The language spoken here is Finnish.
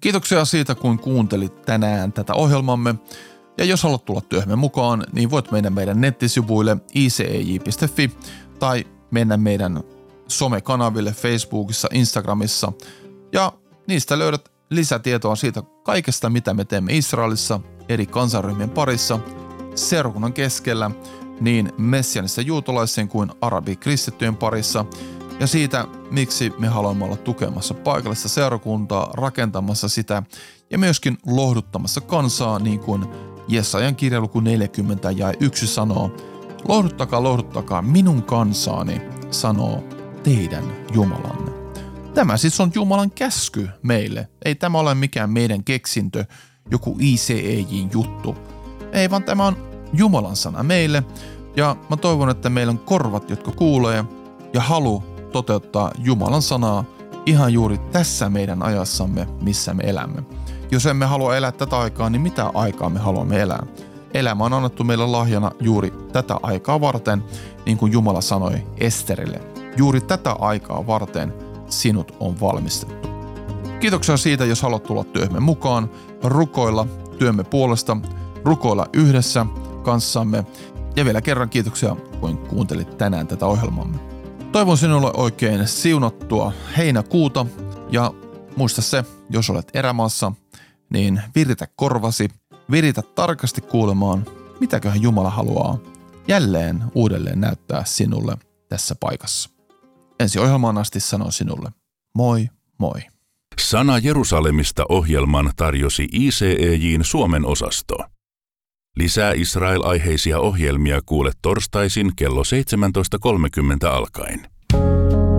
Kiitoksia siitä, kun kuuntelit tänään tätä ohjelmamme. Ja jos haluat tulla työhön mukaan, niin voit mennä meidän nettisivuille icej.fi tai mennä meidän somekanaville Facebookissa, Instagramissa. Ja niistä löydät lisätietoa siitä kaikesta, mitä me teemme Israelissa, eri kansanryhmien parissa, seurakunnan keskellä, niin messianisten juutalaisten kuin arabikristittyjen parissa, ja siitä, miksi me haluamme olla tukemassa paikallista seurakuntaa, rakentamassa sitä ja myöskin lohduttamassa kansaa, niin kuin Jesajan kirja luku 40 ja 1 sanoo: lohduttakaa minun kansaani, sanoo teidän Jumalanne. Tämä siis on Jumalan käsky meille. Ei tämä ole mikään meidän keksintö, joku ICEJ:n juttu. Ei, vaan tämä on Jumalan sana meille. Ja mä toivon, että meillä on korvat, jotka kuulee ja halu toteuttaa Jumalan sanaa ihan juuri tässä meidän ajassamme, missä me elämme. Jos emme halua elää tätä aikaa, niin mitä aikaa me haluamme elää? Elämä on annettu meille lahjana juuri tätä aikaa varten, niin kuin Jumala sanoi Esterille. Juuri tätä aikaa varten sinut on valmistettu. Kiitoksia siitä, jos haluat tulla työhön mukaan, rukoilla työmme puolesta, rukoilla yhdessä kanssamme. Ja vielä kerran kiitoksia, kun kuuntelit tänään tätä ohjelmamme. Toivon sinulle oikein siunattua heinäkuuta ja muista se, jos olet erämaassa, niin viritä korvasi, viritä tarkasti kuulemaan, mitäköhän Jumala haluaa jälleen uudelleen näyttää sinulle tässä paikassa. Ensi ohjelmaan asti sanon sinulle moi moi. Sana Jerusalemista -ohjelman tarjosi ICEJ:n Suomen osasto. Lisää Israel-aiheisia ohjelmia kuule torstaisin kello 17.30 alkaen.